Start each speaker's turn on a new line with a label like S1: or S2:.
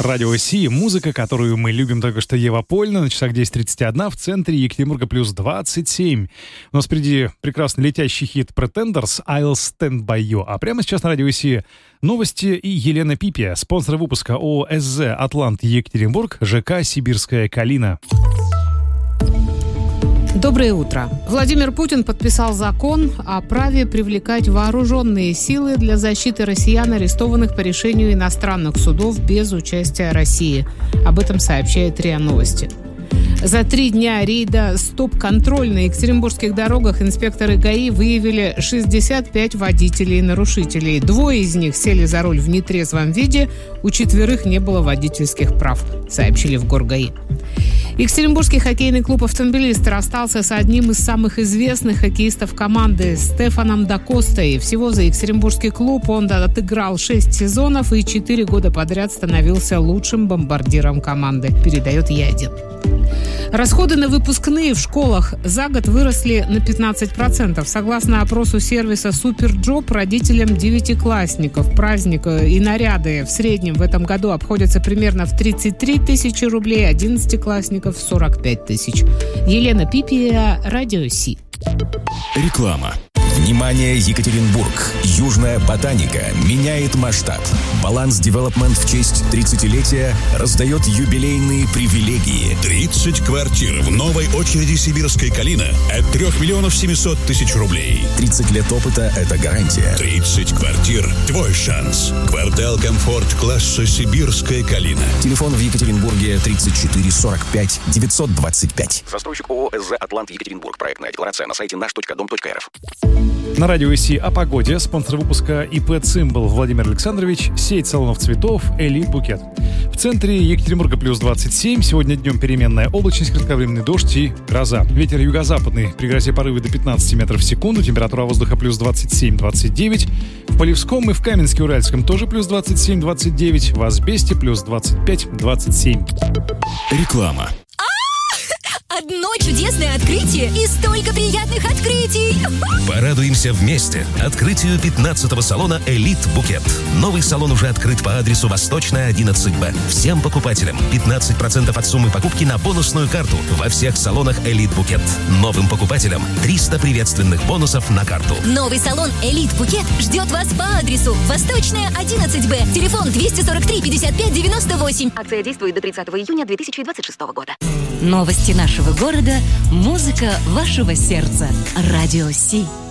S1: Радио Си. Музыка, которую мы любим, только что Ева Польна. На часах 10:31, в центре Екатеринбурга плюс 27. У нас впереди прекрасный летящий хит Pretenders «I'll Stand By You». А прямо сейчас на Радио Си новости и Елена Пипия, спонсор выпуска ООО СЗ «Атлант Екатеринбург», ЖК «Сибирская Калина».
S2: Доброе утро. Владимир Путин подписал закон о праве привлекать вооруженные силы для защиты россиян, арестованных по решению иностранных судов без участия России. Об этом сообщает РИА Новости. За 3 дня рейда «Стоп-контроль» на екатеринбургских дорогах инспекторы ГАИ выявили 65 водителей и нарушителей. 2 из них сели за руль в нетрезвом виде, у 4 не было водительских прав, сообщили в Горгаи. Екатеринбургский хоккейный клуб «Автомобилист» расстался с одним из самых известных хоккеистов команды Стефаном Дакостой. Всего за екатеринбургский клуб он отыграл 6 сезонов и 4 года подряд становился лучшим бомбардиром команды, передает Е1. Расходы на выпускные в школах за год выросли на 15%. Согласно опросу сервиса «Суперджоп», родителям 9-классников праздник и наряды в среднем в этом году обходятся примерно в 33 тысячи рублей, 11-классников в 45 тысяч. Елена Пипия, Радио Си.
S3: Реклама. Внимание, Екатеринбург! Южная ботаника меняет масштаб. Баланс Девелопмент в честь 30-летия раздает юбилейные привилегии.
S4: 30 квартир в новой очереди «Сибирская Калина» от 3 миллионов 700 тысяч рублей.
S3: 30 лет опыта – это гарантия.
S4: 30 квартир – твой шанс. Квартал «Комфорт» класса «Сибирская Калина».
S3: Телефон в Екатеринбурге 34 45 925.
S5: Застройщик ООО СЗ «Атлант Екатеринбург». Проектная декларация на сайте наш.дом.рф.
S1: На Радио Си о погоде. Спонсор выпуска ИП «Цимбал» Владимир Александрович. Сеть салонов цветов «Элит Букет». В центре Екатеринбурга плюс 27. Сегодня днем переменная облачность, кратковременный дождь и гроза. Ветер юго-западный. При грозе порывы до 15 метров в секунду. Температура воздуха плюс 27-29. В Полевском и в Каменске-Уральском тоже плюс 27-29. В Асбесте плюс 25-27.
S3: Реклама.
S6: Одно чудесное открытие и столько приятных открытий!
S7: Порадуемся вместе открытию 15-го салона «Элит Букет». Новый салон уже открыт по адресу Восточная, 11Б. Всем покупателям 15% от суммы покупки на бонусную карту во всех салонах «Элит Букет». Новым покупателям 300 приветственных бонусов на карту.
S6: Новый салон «Элит Букет» ждет вас по адресу Восточная, 11Б. Телефон 243 55 98. Акция действует до 30 июня 2026 года.
S8: Новости нашего города, музыка вашего сердца. Радио Си.